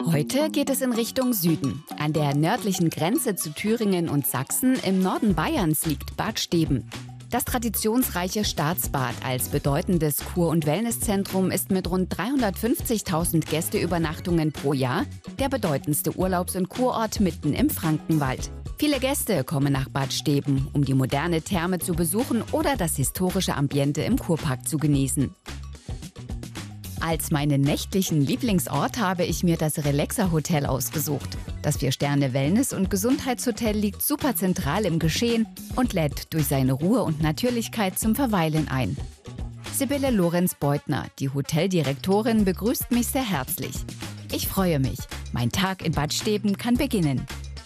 Heute geht es in Richtung Süden. An der nördlichen Grenze zu Thüringen und Sachsen im Norden Bayerns liegt Bad Steben. Das traditionsreiche Staatsbad als bedeutendes Kur- und Wellnesszentrum ist mit rund 350.000 Gästeübernachtungen pro Jahr der bedeutendste Urlaubs- und Kurort mitten im Frankenwald. Viele Gäste kommen nach Bad Steben, um die moderne Therme zu besuchen oder das historische Ambiente im Kurpark zu genießen. Als meinen nächtlichen Lieblingsort habe ich mir das Relaxer Hotel ausgesucht. Das 4-Sterne-Wellness- und Gesundheitshotel liegt super zentral im Geschehen und lädt durch seine Ruhe und Natürlichkeit zum Verweilen ein. Sibylle Lorenz-Beutner, die Hoteldirektorin, begrüßt mich sehr herzlich. Ich freue mich. Mein Tag in Bad Steben kann beginnen.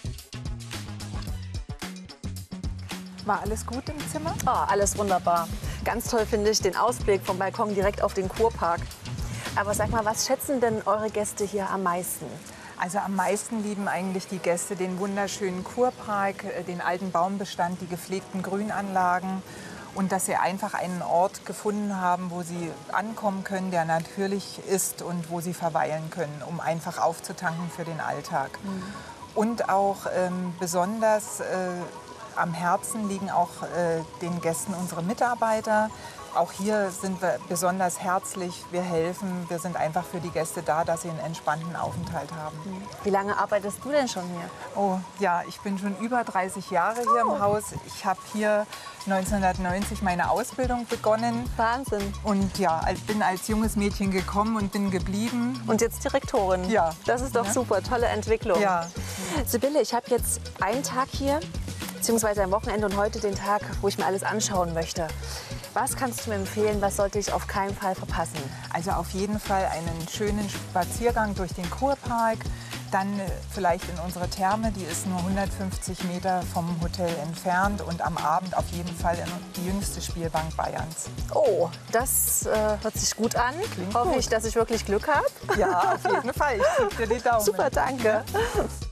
War alles gut im Zimmer? Oh, alles wunderbar. Ganz toll finde ich den Ausblick vom Balkon direkt auf den Kurpark. Aber sag mal, was schätzen denn eure Gäste hier am meisten? Also am meisten lieben eigentlich die Gäste den wunderschönen Kurpark, den alten Baumbestand, die gepflegten Grünanlagen und dass sie einfach einen Ort gefunden haben, wo sie ankommen können, der natürlich ist und wo sie verweilen können, um einfach aufzutanken für den Alltag. Und auch besonders am Herzen liegen auch den Gästen unsere Mitarbeiter. Auch hier sind wir besonders herzlich, wir helfen, wir sind einfach für die Gäste da, dass sie einen entspannten Aufenthalt haben. Wie lange arbeitest du denn schon hier? Oh ja, ich bin schon über 30 Jahre hier im Haus. Ich habe hier 1990 meine Ausbildung begonnen. Wahnsinn. Und ja, bin als junges Mädchen gekommen und bin geblieben. Und jetzt Direktorin. Ja. Das ist doch super, tolle Entwicklung. Ja. Sibylle, ich habe jetzt einen Tag hier, beziehungsweise am Wochenende und heute den Tag, wo ich mir alles anschauen möchte. Was kannst du mir empfehlen, was sollte ich auf keinen Fall verpassen? Also auf jeden Fall einen schönen Spaziergang durch den Kurpark, dann vielleicht in unsere Therme, die ist nur 150 Meter vom Hotel entfernt und am Abend auf jeden Fall in die jüngste Spielbank Bayerns. Oh, das hört sich gut an. Klingt Hoffe gut. ich, dass ich wirklich Glück habe. Ja, auf jeden Fall. Ich drücke dir die Daumen. Super, danke.